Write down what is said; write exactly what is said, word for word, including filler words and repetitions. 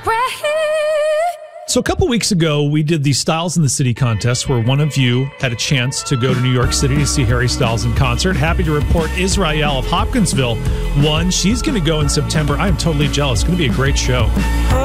So a couple weeks ago, we did the Styles in the City contest where one of you had a chance to go to New York City to see Harry Styles in concert. Happy to report Israel of Hopkinsville won. She's going to go in September. I am totally jealous. It's going to be a great show.